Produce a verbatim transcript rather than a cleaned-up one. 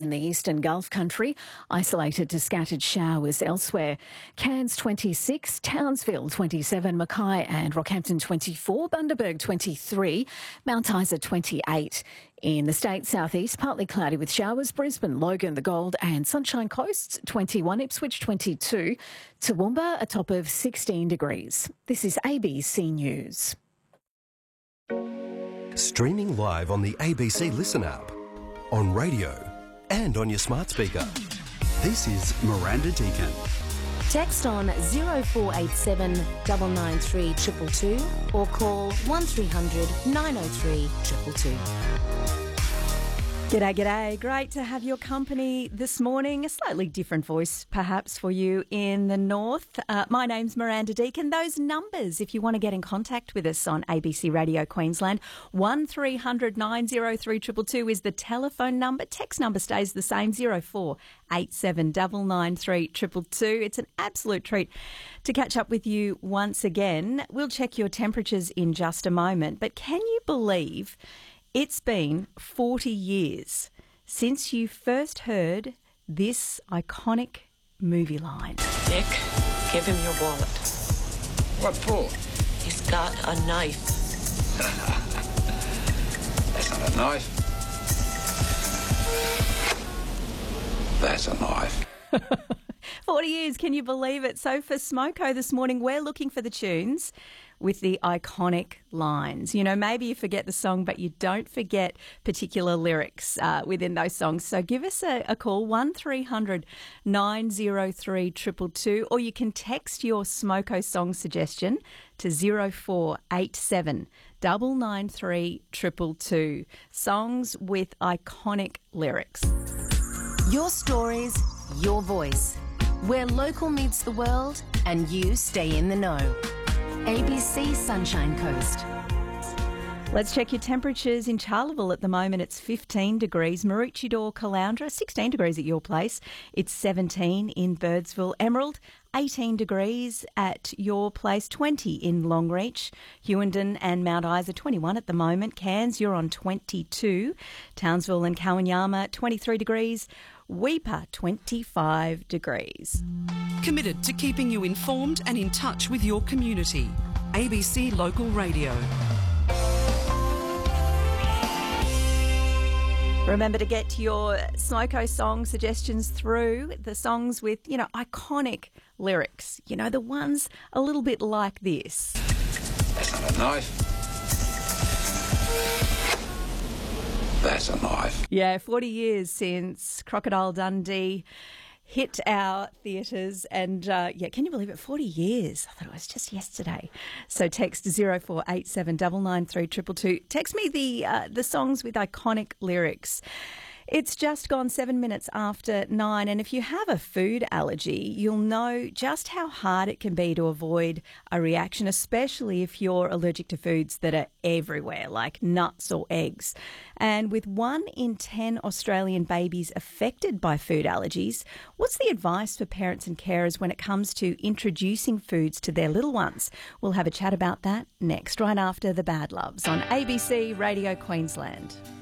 in the eastern Gulf country, isolated to scattered showers elsewhere. Cairns twenty-six, Townsville twenty-seven, Mackay and Rockhampton twenty-four, Bundaberg twenty-three, Mount Isa twenty-eight. In the state southeast, partly cloudy with showers, Brisbane, Logan, the Gold and Sunshine Coast twenty-one, Ipswich twenty-two, Toowoomba a top of sixteen degrees. This is A B C News. Streaming live on the A B C Listen app, on radio and on your smart speaker. This is Miranda Deacon. Text on zero four eight seven nine nine three two two two or call one three hundred nine oh three two two two. G'day, g'day. Great to have your company this morning. A slightly different voice, perhaps, for you in the north. Uh, my name's Miranda Deacon. Those numbers, if you want to get in contact with us on A B C Radio Queensland, one three hundred nine oh three two two two is the telephone number. Text number stays the same, zero four eight seven nine nine three two two two. It's an absolute treat to catch up with you once again. We'll check your temperatures in just a moment, but can you believe it's been forty years since you first heard this iconic movie line? Nick, give him your wallet. What for? He's got a knife. That's not a knife. That's a knife. forty years, can you believe it? So for Smoko this morning, we're looking for the tunes with the iconic lines. You know, maybe you forget the song, but you don't forget particular lyrics uh, within those songs. So give us a, a call, one three hundred nine oh three two two two, or you can text your Smoko song suggestion to zero four eight seven nine nine three two two two. Songs with iconic lyrics. Your stories, your voice. Where local meets the world and you stay in the know. A B C Sunshine Coast. Let's check your temperatures in Charleville at the moment. It's fifteen degrees. Maroochydore, Caloundra, sixteen degrees at your place. It's seventeen in Birdsville. Emerald, eighteen degrees at your place. twenty in Longreach. Hughenden and Mount Isa, twenty-one at the moment. Cairns, you're on twenty-two. Townsville and Kawanyama, twenty-three degrees. Weipa, twenty-five degrees. Committed to keeping you informed and in touch with your community. A B C Local Radio. Remember to get your Smoko song suggestions through, the songs with, you know, iconic lyrics. You know, the ones a little bit like this. That's not a knife. That's a knife. Yeah, forty years since Crocodile Dundee hit our theatres, and uh, yeah, can you believe it? forty years. I thought it was just yesterday. So text zero four eight seven nine nine three two two two. Text me the uh, the songs with iconic lyrics. It's just gone seven minutes after nine, and if you have a food allergy, you'll know just how hard it can be to avoid a reaction, especially if you're allergic to foods that are everywhere, like nuts or eggs. And with one in ten Australian babies affected by food allergies, what's the advice for parents and carers when it comes to introducing foods to their little ones? We'll have a chat about that next, right after the Bad Loves on A B C Radio Queensland.